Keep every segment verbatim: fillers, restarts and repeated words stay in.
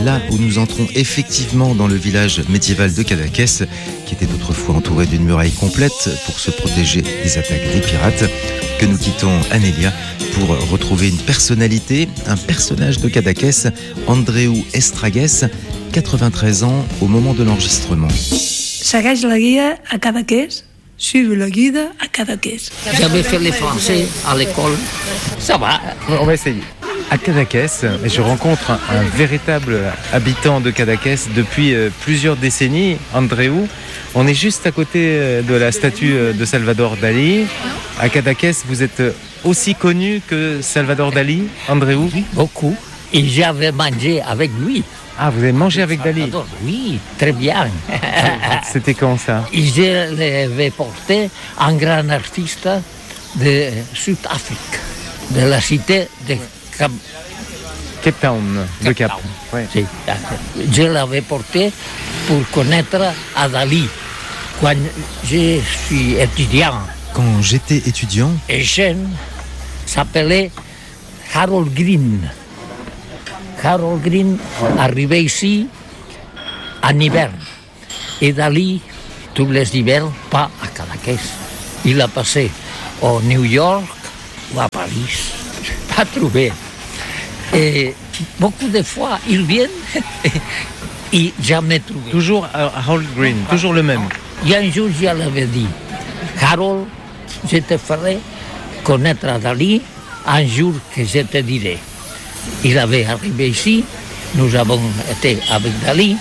Là où nous entrons effectivement dans le village médiéval de Cadaqués, qui était autrefois entouré d'une muraille complète pour se protéger des attaques des pirates, que nous quittons Anélia pour retrouver une personnalité, un personnage de Cadaqués, Andreu Estragués, quatre-vingt-treize ans au moment de l'enregistrement. Segueix la guia a Cadaqués, suivi la guida a Cadaqués. J'avais fait les français à l'école, ça va. On va essayer. À Cadaqués, je rencontre un, un véritable habitant de Cadaqués depuis euh, plusieurs décennies, Andreu. On est juste à côté euh, de la statue de Salvador Dali. À Cadaqués, vous êtes aussi connu que Salvador Dali, Andreu? Oui, beaucoup. Et j'avais mangé avec lui. Ah, vous avez mangé avec Dali? Oui, très bien. C'était quand ça? Et je l'avais porté un grand artiste de Sud-Afrique, de la cité de Cap... Cape Town, de Cap. Ouais. Sí. Je l'avais porté pour connaître à Dali quand je suis étudiant. Quand j'étais étudiant, et jeune, s'appelait Harold Green. Harold Green arrivait ici en hiver. Et Dali, tous les hivers, pas à Cadaqués. Il a passé au New York ou à Paris. Pas trouvé. Et beaucoup de fois, ils viennent et jamais trouvé. Toujours Harold Green, toujours le même. Il y a un jour, je l'avais dit, Harold, je te ferai connaître à Dali un jour que je te dirai. Il avait arrivé ici, nous avons été avec Dali.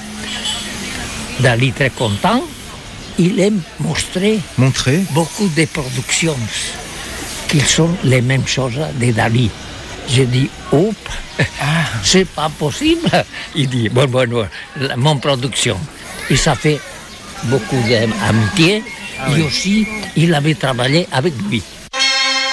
Dali très content. Il a montré Montré. beaucoup de productions qui sont les mêmes choses de Dali. J'ai dit, hop, ah. c'est pas possible. Il dit, bon, bon, bon, mon production. Et ça fait beaucoup d'amitié. Ah, et oui. Aussi, il avait travaillé avec lui.